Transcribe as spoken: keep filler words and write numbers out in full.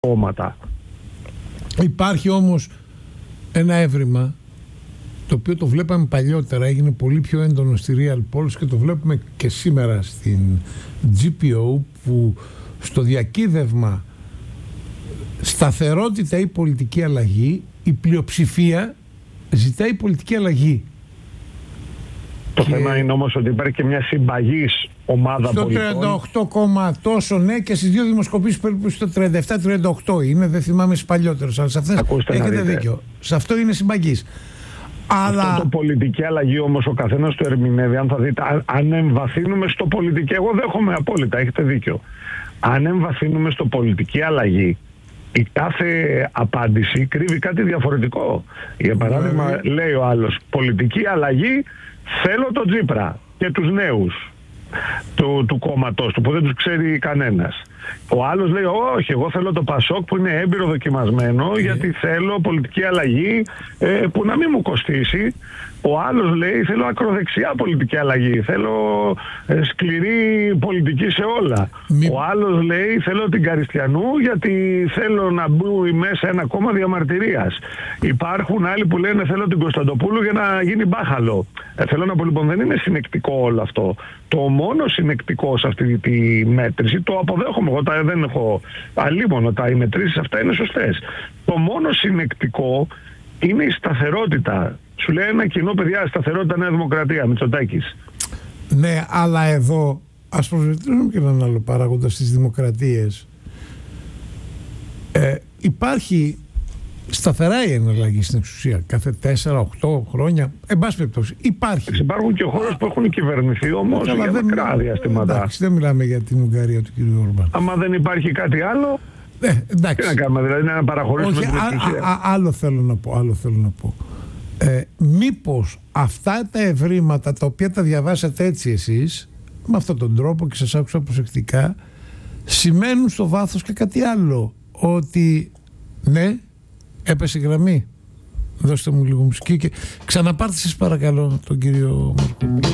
κόμματα. Υπάρχει όμως ένα έβριμα το οποίο το βλέπαμε παλιότερα, έγινε πολύ πιο έντονο στη Real Polls και το βλέπουμε και σήμερα στην τζι πι ο, που στο διακύδευμα σταθερότητα ή πολιτική αλλαγή, η πλειοψηφία ζητάει πολιτική αλλαγή. Το και θέμα είναι όμως ότι υπάρχει και μια συμπαγής ομάδα στο πολιτών. τριάντα οκτώ κόμμα τόσο, ναι, και στις δύο δημοσκοπήσεις περίπου στο τριάντα επτά τριάντα οκτώ είναι, δεν θυμάμαι στις παλιότερες, αλλά σε αυτές Ακούστε, έχετε δίκιο. Σε αυτό είναι συμπαγής. Αλλά... Αυτό το πολιτική αλλαγή όμως ο καθένας το ερμηνεύει. Αν θα δείτε, αν, αν εμβαθύνουμε στο πολιτική, εγώ δέχομαι απόλυτα, έχετε δίκιο. Αν εμβαθύνουμε στο πολιτική αλλαγή, η κάθε απάντηση κρύβει κάτι διαφορετικό. Για παράδειγμα, yeah. λέει ο άλλος, πολιτική αλλαγή, θέλω τον Τσίπρα και τους νέους του, του κόμματος του που δεν τους ξέρει κανένας. Ο άλλος λέει, όχι, εγώ θέλω το Πασόκ που είναι έμπειρο δοκιμασμένο, yeah. γιατί θέλω πολιτική αλλαγή ε, που να μην μου κοστίσει. Ο άλλος λέει, θέλω ακροδεξιά πολιτική αλλαγή, θέλω ε, σκληρή πολιτική σε όλα. Μη... Ο άλλος λέει, θέλω την Καριστιανού γιατί θέλω να μπει μέσα ένα κόμμα διαμαρτυρίας. Υπάρχουν άλλοι που λένε, θέλω την Κωνσταντοπούλου για να γίνει μπάχαλο. Ε, θέλω να πω, λοιπόν, δεν είναι συνεκτικό όλο αυτό. Το μόνο συνεκτικό σε αυτή τη μέτρηση, το αποδέχομαι, εγώ τα, δεν έχω αλίμονο, τα οι μετρήσεις αυτά είναι σωστές. Το μόνο συνεκτικό είναι η σταθερότητα. Σου λέει ένα κοινό, παιδιά, σταθερότητα, Νέα Δημοκρατία, Μητσοτάκης. Ναι, αλλά εδώ ας προσβετήσουμε και έναν άλλο παράγοντα στις δημοκρατίες. Ε, υπάρχει σταθερά η εναλλαγή στην εξουσία κάθε τέσσερα οκτώ χρόνια. Εν πάση περιπτώσει, υπάρχει. Υπάρχουν και χώρες που έχουν κυβερνηθεί όμως για δεν... μακρά διαστήματα. Εντάξει, δεν μιλάμε για την Ουγγαρία του κ. Ορμπάν. Άμα δεν υπάρχει κάτι άλλο. Ε, εντάξει. Τι να κάνουμε, δηλαδή να παραχωρήσουμε Όχι, την εξουσία. Α, α, άλλο θέλω να πω, άλλο θέλω να πω. Ε, μήπως αυτά τα ευρήματα τα οποία τα διαβάσατε έτσι εσείς με αυτόν τον τρόπο και σας άκουσα προσεκτικά σημαίνουν στο βάθος και κάτι άλλο, ότι ναι, έπεσε η γραμμή, δώστε μου λίγο μουσική και ξαναπάρτε σας παρακαλώ τον κύριο Μαρκόπουλο.